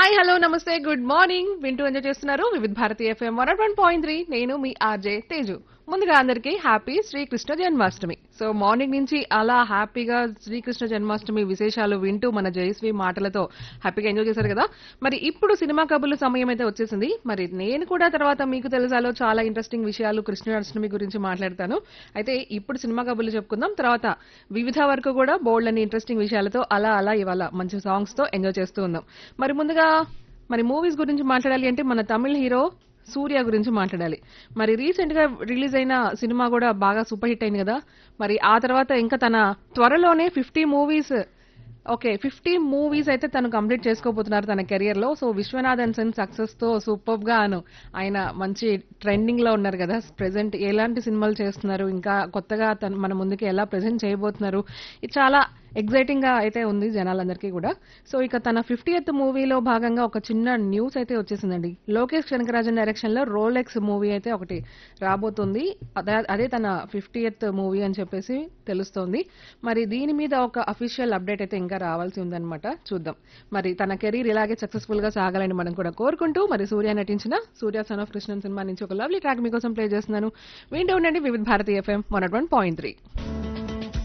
Hi hello నమస్తే good morning వింటూ enjoy చేస్తున్నారు వివిధ భారతి ఎఫ్ఎం 101.3 నేను మీ ఆర్జే తేజు. ముందుగా అందరికీ happy Srikrishna Janmashtami. So morning నుంచి అలా హ్యాపీగా శ్రీకృష్ణ జన్మాష్టమి విశేషాలు వింటూ మన జయశ్రీ మాటలతో హ్యాపీగా ఎంజాయ్ చేశారు కదా. మరి ఇప్పుడు సినిమా కబుర్ల సమయం అయితే వచ్చేసింది. మరి నేను కూడా తర్వాత మీకు తెలుసాలో చాలా ఇంట్రెస్టింగ్ విషయాలు కృష్ణాష్టమి గురించి మాట్లాడతాను. అయితే ఇప్పుడు సినిమా కబుర్లు చెప్పుకుందాం. తర్వాత వివిధ వరకు కూడా బోల్డ్ అని ఇంట్రెస్టింగ్ విషయాలతో అలా అలా ఇవాళ మంచి సాంగ్స్ తో ఎంజాయ్ చేస్తూ ఉందాం. మరి ముందుగా మరి మూవీస్ గురించి మాట్లాడాలి అంటే మన తమిళ హీరో సూర్య గురించి మాట్లాడాలి. మరి రీసెంట్ గా రిలీజ్ అయిన సినిమా కూడా బాగా సూపర్ హిట్ అయింది కదా. మరి ఆ తర్వాత ఇంకా తన త్వరలోనే 50 మూవీస్ అయితే తను కంప్లీట్ చేసుకోబోతున్నారు తన కెరియర్ లో. సో విశ్వనాథన్ సెన్ సక్సెస్ తో సూపర్ గా ఆయన మంచి ట్రెండింగ్ లో ఉన్నారు కదా. ప్రెసెంట్ ఎలాంటి సినిమాలు చేస్తున్నారు, ఇంకా కొత్తగా మన ముందుకి ఎలా ప్రెసెంట్ చేయబోతున్నారు, ఇది చాలా ఎగ్జైటింగ్ గా అయితే ఉంది జనాలందరికీ కూడా. సో ఇక తన 50th మూవీలో భాగంగా ఒక చిన్న న్యూస్ అయితే వచ్చేసిందండి. లోకేష్ కనకరాజన్ డైరెక్షన్ లో రోలెక్స్ మూవీ అయితే ఒకటి రాబోతుంది. అదే తన 50th మూవీ అని చెప్పేసి తెలుస్తోంది. మరి దీని మీద ఒక అఫీషియల్ అప్డేట్ అయితే ఇంకా రావాల్సి ఉందన్నమాట. చూద్దాం. మరి తన కెరీర్ ఇలాగే సక్సెస్ఫుల్ గా సాగాలని మనం కూడా కోరుకుంటూ మరి సూర్య నటించిన సూర్య సన్ ఆఫ్ కృష్ణన్ సినిమా నుంచి ఒక లవ్లీ ట్రాక్ మీకోసం ప్లే చేస్తున్నాను. వింటూ ఉండండి వివిధ భారతి ఎఫ్ఎం 101.3.